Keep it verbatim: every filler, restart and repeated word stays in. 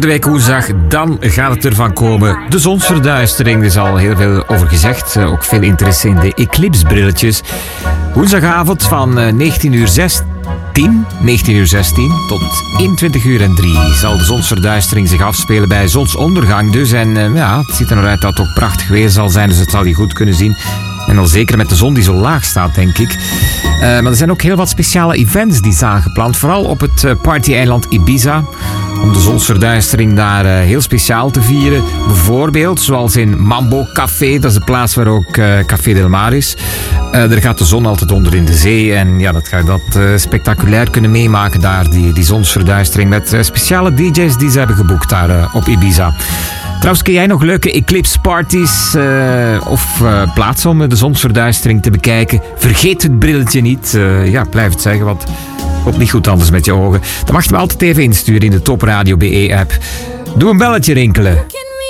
Volgende week woensdag, dan gaat het ervan komen. De zonsverduistering, er is al heel veel over gezegd. Ook veel interesse in de eclipsebrilletjes. Woensdagavond van negentien uur zestien, negentien uur zestien tot eenentwintig uur en drie zal de zonsverduistering zich afspelen bij zonsondergang dus. En ja, het ziet er nog uit dat het ook prachtig weer zal zijn, dus het zal je goed kunnen zien. En dan zeker met de zon die zo laag staat, denk ik. Uh, maar er zijn ook heel wat speciale events die zijn gepland. Vooral op het uh, party-eiland Ibiza. Om de zonsverduistering daar uh, heel speciaal te vieren. Bijvoorbeeld, zoals in Mambo Café. Dat is de plaats waar ook uh, Café Del Mar is. Uh, daar gaat de zon altijd onder in de zee. En ja, dat ga je dat uh, spectaculair kunnen meemaken daar. Die, die zonsverduistering met uh, speciale D J's die ze hebben geboekt daar uh, op Ibiza. Trouwens, ken jij nog leuke eclipse parties uh, of uh, plaatsen om de zonsverduistering te bekijken? Vergeet het brilletje niet. Uh, ja, blijf het zeggen, want het komt niet goed anders met je ogen. Dan mag je me altijd even insturen in de Top Radio B E app. Doe een belletje rinkelen.